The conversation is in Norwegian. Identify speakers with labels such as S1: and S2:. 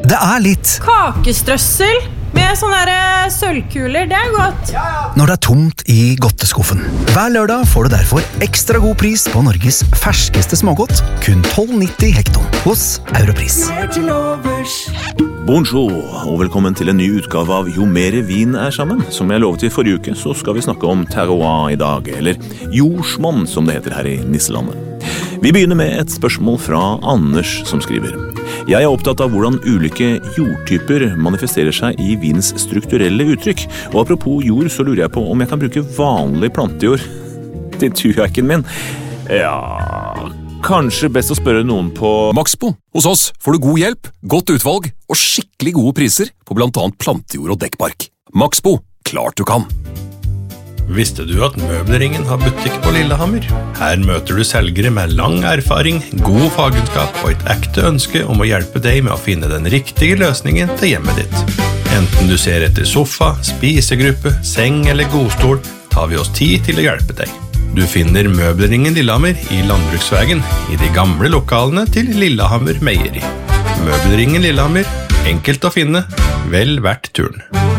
S1: Det litt
S2: Kakestrøssel med sånne der sølvkuler, det godt.
S1: når det tomt i godteskuffen. Hver lørdag får du derfor ekstra god pris på Norges ferskeste smågodt, kun 12,90 hekton hos Europris.
S3: Bonjour, og velkommen til en ny utgave av Jo mere vin sammen. Som jeg lovet i forrige uke, så skal vi snakke om terroir i dag, eller jordsmonn som det heter her i Nisselandet. Vi begynner med et spørsmål fra Anders som skriver. Jeg opptatt av hvordan ulike jordtyper manifesterer seg i vins strukturelle uttrykk. Og apropos jord, så lurer jeg på om jeg kan bruke vanlig plantejord til tujakken min. Ja, kanskje best å spørre noen på
S4: Maxbo. Hos oss får du god hjelp, godt utvalg og skikkelig gode priser på blant annet plantejord og dekkbark. Maxbo, klart du kan.
S5: Visste du at Møbelringen har butikk på Lillehammer? Her møter du selgere med lang erfaring, god fagkunnskap og et ekte ønske om å hjelpe deg med å finne den riktige løsningen til hjemmet ditt. Enten du ser etter sofa, spisegruppe, seng eller godstol, tar vi oss tid til å hjelpe deg. Du finner Møbelringen Lillehammer i Landbruksvegen, i de gamle lokalene til Lillehammer Meieri. Møbelringen Lillehammer, enkelt å finne, vel verdt turen.